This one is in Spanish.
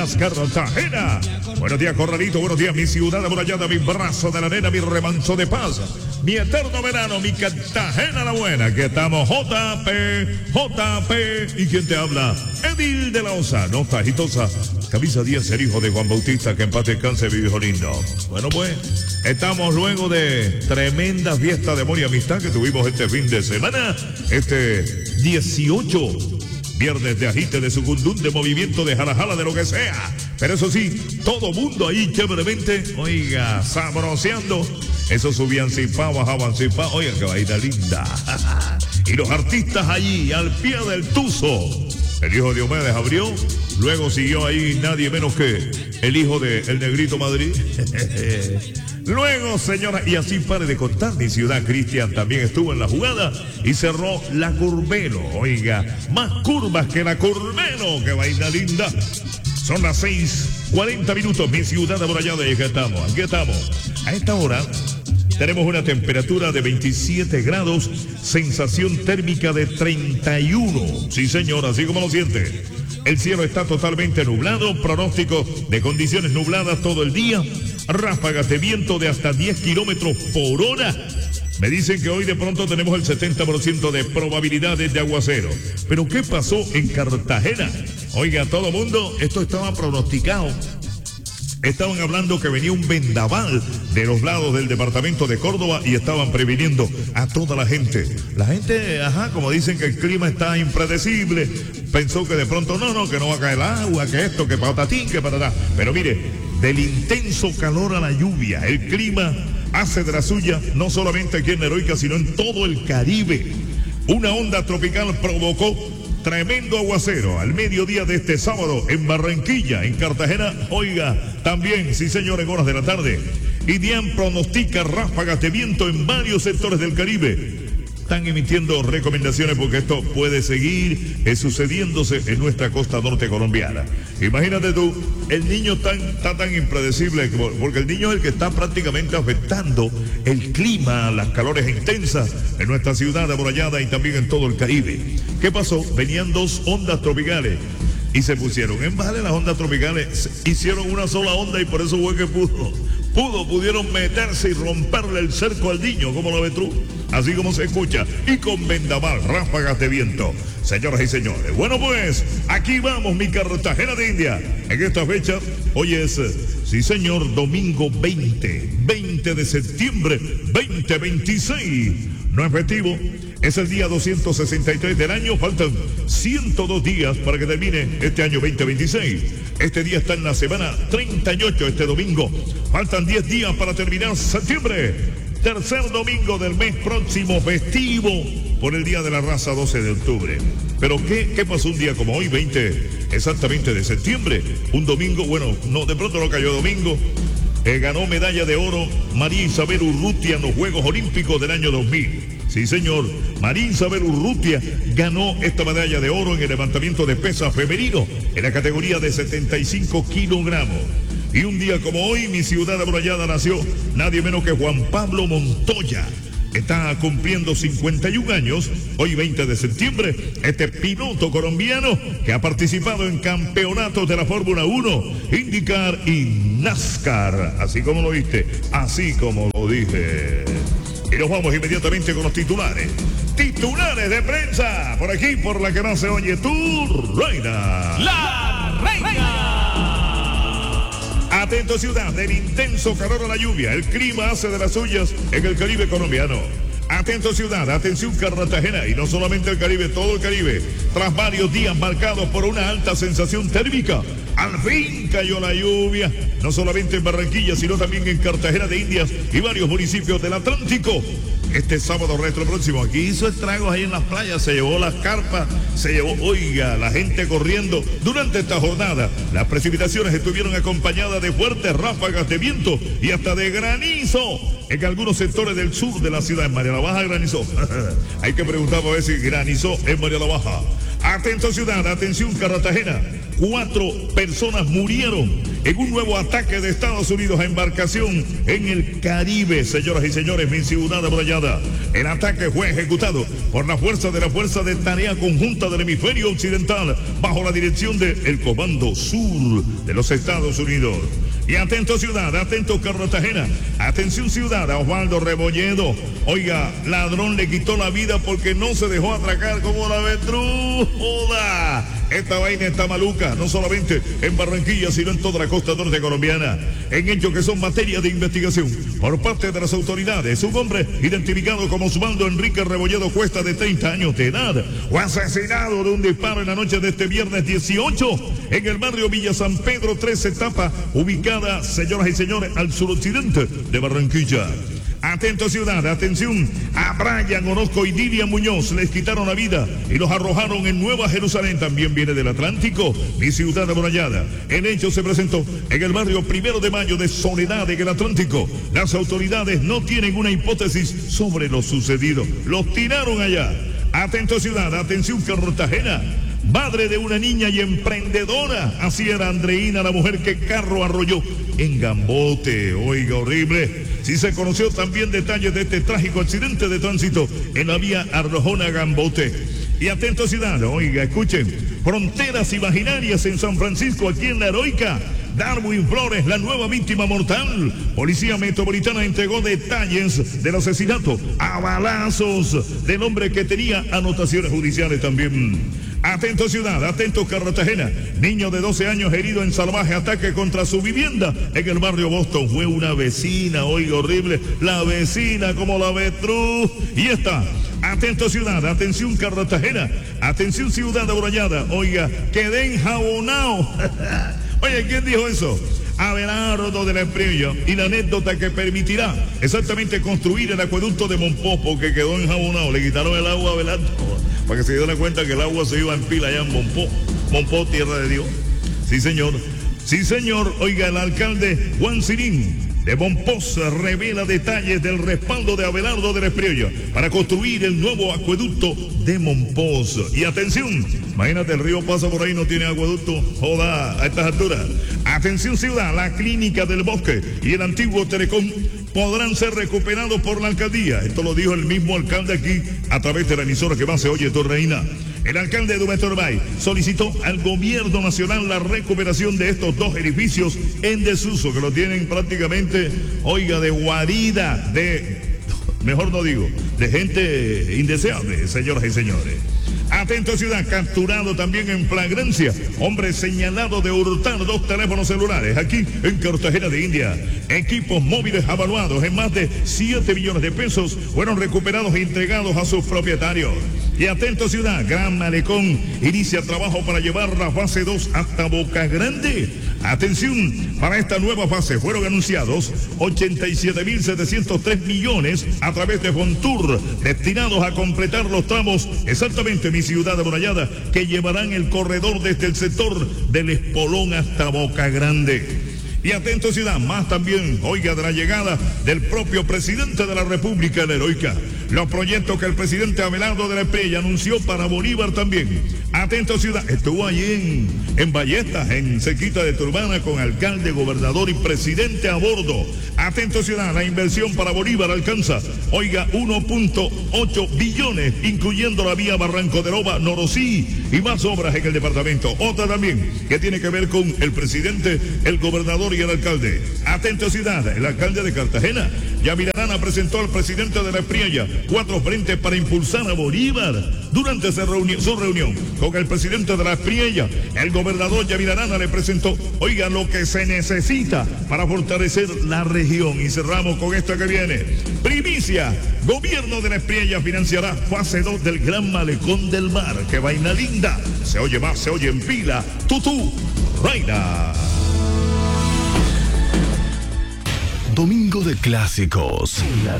Cartagena. Buenos días, Corralito. Buenos días, mi ciudad amurallada, mi brazo de la arena, mi remanso de paz, mi eterno verano, mi Cartagena la buena. Que estamos JP. ¿Y quién te habla? Edil de la Osa, no tajitosa. Camisa 10, el hijo de Juan Bautista, que en paz descanse, mi viejo lindo. Bueno, pues, estamos luego de tremenda fiesta de amor y amistad que tuvimos este fin de semana. Este 18. Viernes de agite, de sucundún, de movimiento, de jarajala, de lo que sea. Pero eso sí, todo mundo ahí chéveremente, oiga, sabroseando. Eso subían sin pa, bajaban sin pa. Oiga, qué vaina linda. Y los artistas allí, al pie del tuzo. El hijo de Diomedes abrió. Luego siguió ahí nadie menos que el hijo de El Negrito Madrid. Luego, señora, y así pare de contar, mi ciudad, Cristian también estuvo en la jugada y cerró la Curvelo. Oiga, más curvas que la Curvelo, qué vaina linda. Son las 6:40 minutos, mi ciudad amurallada, y aquí estamos. A esta hora tenemos una temperatura de 27 grados, sensación térmica de 31. Sí, señor, así como lo siente. El cielo está totalmente nublado, pronóstico de condiciones nubladas todo el día, ráfagas de viento de hasta 10 kilómetros por hora. Me dicen que hoy de pronto tenemos el 70% de probabilidades de aguacero. Pero ¿qué pasó en Cartagena? Oiga, todo mundo, esto estaba pronosticado. Estaban hablando que venía un vendaval de los lados del departamento de Córdoba y estaban previniendo a toda la gente. La gente, como dicen que el clima está impredecible, pensó que de pronto que no va a caer agua, que esto, que patatín, que patatá. Pero mire, del intenso calor a la lluvia, el clima hace de la suya, no solamente aquí en Heroica, sino en todo el Caribe. Una onda tropical provocó tremendo aguacero al mediodía de este sábado en Barranquilla, en Cartagena. Oiga, también, sí señor, en horas de la tarde. Y DIAN pronostica ráfagas de viento en varios sectores del Caribe. Están emitiendo recomendaciones porque esto puede seguir sucediéndose en nuestra costa norte colombiana. Imagínate tú, el niño está tan impredecible, porque el niño es el que está prácticamente afectando el clima, las calores intensas en nuestra ciudad amurallada y también en todo el Caribe. ¿Qué pasó? Venían dos ondas tropicales y se pusieron en vale las ondas tropicales, hicieron una sola onda y por eso fue que pudieron meterse y romperle el cerco al niño, como lo ves tú, así como se escucha, y con vendaval, ráfagas de viento. Señoras y señores, bueno pues, aquí vamos, mi Cartagena de India. En esta fecha, hoy es, sí señor, domingo 20 de septiembre 2026. No es festivo, es el día 263 del año, faltan 102 días para que termine este año 2026. Este día está en la semana 38, este domingo. Faltan 10 días para terminar septiembre. Tercer domingo del mes próximo festivo por el Día de la Raza, 12 de octubre. Pero ¿qué pasó un día como hoy, 20 exactamente de septiembre? Un domingo, de pronto no cayó domingo. Ganó medalla de oro María Isabel Urrutia en los Juegos Olímpicos del año 2000. Sí, señor, María Isabel Urrutia ganó esta medalla de oro en el levantamiento de pesas femenino en la categoría de 75 kilogramos. Y un día como hoy, mi ciudad amurallada nació nadie menos que Juan Pablo Montoya. Está cumpliendo 51 años, hoy 20 de septiembre, este piloto colombiano que ha participado en campeonatos de la Fórmula 1, IndyCar y NASCAR. Así como lo viste, así como lo dije. Y nos vamos inmediatamente con los titulares. Titulares de prensa, por aquí, por la que no se oye, tu reina. La reina. Atento ciudad, del intenso calor a la lluvia, el clima hace de las suyas en el Caribe colombiano. Atento ciudad, atención Cartagena, y no solamente el Caribe, todo el Caribe. Tras varios días marcados por una alta sensación térmica, al fin cayó la lluvia, no solamente en Barranquilla, sino también en Cartagena de Indias y varios municipios del Atlántico. Este sábado retro próximo, aquí hizo estragos ahí en las playas, se llevó las carpas, oiga, la gente corriendo. Durante esta jornada, las precipitaciones estuvieron acompañadas de fuertes ráfagas de viento y hasta de granizo. En algunos sectores del sur de la ciudad, en María la Baja granizó. Hay que preguntar a ver si granizó en María la Baja. Atento ciudad, atención Cartagena. 4 personas murieron en un nuevo ataque de Estados Unidos a embarcación en el Caribe, señoras y señores, mi ciudad amurallada. El ataque fue ejecutado por la Fuerza de Tarea Conjunta del Hemisferio Occidental bajo la dirección del Comando Sur de los Estados Unidos. Y atento ciudad, atento Cartagena, atención ciudad, a Osvaldo Rebolledo. Oiga, ladrón le quitó la vida porque no se dejó atracar como la avestruz. ¡Joda! Esta vaina está maluca, no solamente en Barranquilla, sino en toda la costa norte colombiana. En hechos que son materia de investigación por parte de las autoridades. Un hombre identificado como Osvaldo Enrique Rebolledo Cuesta, de 30 años de edad, fue asesinado de un disparo en la noche de este viernes 18 en el barrio Villa San Pedro, 3 etapas, ubicada, señoras y señores, al suroccidente de Barranquilla. Atento ciudad, atención, a Brian Orozco y Dilia Muñoz les quitaron la vida y los arrojaron en Nueva Jerusalén, también viene del Atlántico, mi ciudad amurallada. El hecho se presentó en el barrio 1 de Mayo de Soledad, en el Atlántico. Las autoridades no tienen una hipótesis sobre lo sucedido, los tiraron allá. Atento ciudad, atención Cartagena. Madre de una niña y emprendedora, así era Andreina, la mujer que carro arrolló en Gambote. Oiga, horrible. Sí se conoció también detalles de este trágico accidente de tránsito en la vía Arjona-Gambote. Y atento ciudad, oiga, escuchen, fronteras imaginarias en San Francisco, aquí en La Heroica. Darwin Flores, la nueva víctima mortal. Policía Metropolitana entregó detalles del asesinato a balazos del hombre que tenía anotaciones judiciales también. Atento ciudad, atento Cartagena. Niño de 12 años herido en salvaje ataque contra su vivienda en el barrio Boston. Fue una vecina, oiga, horrible. La vecina como la avestruz. Y está. Atento ciudad, atención Cartagena. Atención ciudad amurallada. Oiga, quedé enjabonado. Oye, ¿quién dijo eso? Abelardo de la Espriella, y la anécdota que permitirá exactamente construir el acueducto de Monpós, porque quedó enjabonado. Le quitaron el agua a Abelardo para que se dieran cuenta que el agua se iba en pila allá en Monpós. Monpós, tierra de Dios. Sí, señor. Sí, señor. Oiga, el alcalde Juan Sirín de Monpós revela detalles del respaldo de Abelardo de la Espriella para construir el nuevo acueducto de Monpós. Y atención, imagínate, el río pasa por ahí, no tiene acueducto. Joda, a estas alturas. Atención ciudad, la clínica del Bosque y el antiguo Telecom podrán ser recuperados por la alcaldía. Esto lo dijo el mismo alcalde aquí a través de la emisora que más se oye, Torreína. El alcalde de Umestorbay solicitó al gobierno nacional la recuperación de estos 2 edificios en desuso, que lo tienen prácticamente, oiga, de guarida, mejor no digo, de gente indeseable, señoras y señores. Atento ciudad, capturado también en flagrancia, hombre señalado de hurtar 2 teléfonos celulares aquí en Cartagena de India. Equipos móviles avaluados en más de 7 millones de pesos fueron recuperados e entregados a sus propietarios. Y atento ciudad, Gran Malecón inicia trabajo para llevar la fase 2 hasta Boca Grande. Atención, para esta nueva fase fueron anunciados 87.703 millones a través de Fontur, destinados a completar los tramos, exactamente mi ciudad amurallada, que llevarán el corredor desde el sector del Espolón hasta Boca Grande. Y atento ciudad, más también, oiga, de la llegada del propio presidente de la República, la Heroica. Los proyectos que el presidente Abelardo de la Espriella anunció para Bolívar también. Atento ciudad, estuvo allí en Ballestas, en Cerquita de Turbana, con alcalde, gobernador y presidente a bordo. Atento ciudad, la inversión para Bolívar alcanza, oiga, 1.8 billones, incluyendo la vía Barranco de Loba, Norosí y más obras en el departamento. Otra también que tiene que ver con el presidente, el gobernador y el alcalde. Atento ciudad, el alcalde de Cartagena, Yavirarana, presentó al presidente de la Espriella 4 frentes para impulsar a Bolívar. Durante su reunión con el presidente de la Espriella, el gobernador Yavirarana le presentó, oiga, lo que se necesita para fortalecer la región. Y cerramos con esto que viene. Primicia, gobierno de la Espriella financiará fase 2 del Gran Malecón del Mar. ¡Qué vaina linda! Se oye más, se oye en pila. Tutú, Reina. Domingo de clásicos. La